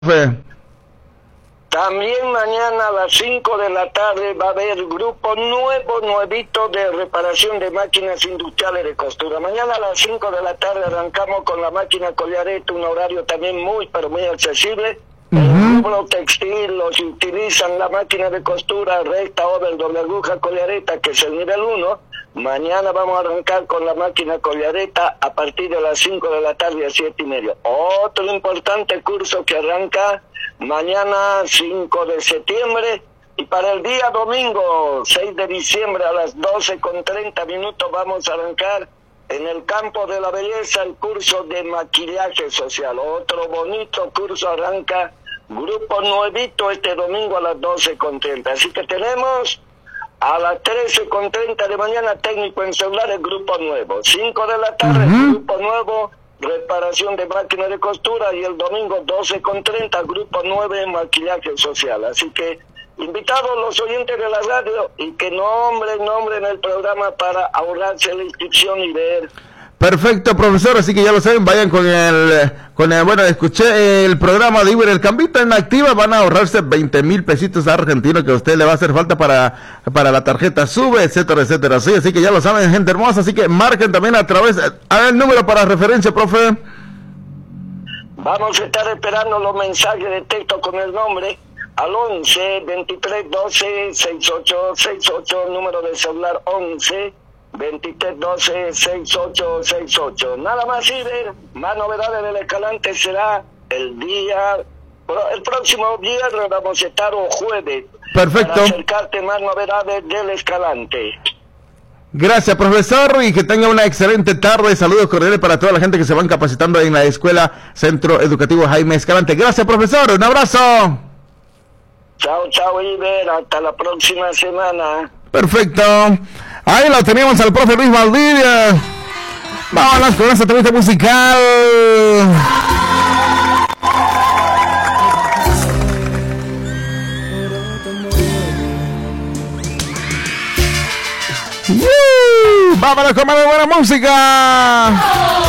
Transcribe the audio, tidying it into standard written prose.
También mañana a las 5 de la tarde va a haber grupo nuevito de reparación de máquinas industriales de costura. Mañana a las 5 de la tarde arrancamos con la máquina Collareta, un horario también muy accesible. El rubro textil, los que utilizan la máquina de costura recta, over, doble aguja, Collareta, que es el nivel 1. Mañana vamos a arrancar con la máquina Collareta a partir de las 5 de la tarde a 7:30. Otro importante curso que arranca mañana 5 de septiembre y para el día domingo 6 de diciembre a las 12:30 vamos a arrancar en el campo de la belleza el curso de maquillaje social. Otro bonito curso arranca, grupo nuevito este domingo a las 12:30. Así que tenemos a las 13:30 de mañana técnico en celulares, grupo nuevo. 5 de la tarde, grupo nuevo, reparación de máquinas de costura, y el domingo 12:30, grupo 9, maquillaje social. Así que invitados los oyentes de la radio y que nombren el programa para ahorrarse la inscripción y ver. Perfecto, profesor, así que ya lo saben, vayan con el bueno, escuché el programa de Iber el Cambito en Activa, van a ahorrarse 20,000 pesitos argentinos que a usted le va a hacer falta para la tarjeta SUBE, etcétera, etcétera. Sí, así que ya lo saben, gente hermosa, así que marquen también a través, a el número para referencia, profe. Vamos a estar esperando los mensajes de texto con el nombre al 11 23 12 68 68, número de celular 11 23 12 68 68. Nada más, Iber, más novedades del Escalante será el próximo viernes, vamos a estar o jueves. Perfecto. Para acercarte más novedades del Escalante. Gracias, profesor, y que tenga una excelente tarde. Saludos cordiales para toda la gente que se van capacitando en la Escuela Centro Educativo Jaime Escalante. Gracias, profesor, un abrazo. Chao, Iber, hasta la próxima semana. Perfecto. Ahí lo teníamos al profe Luis Valdivia. Vámonos con esta entrevista musical. Vámonos con más buena música.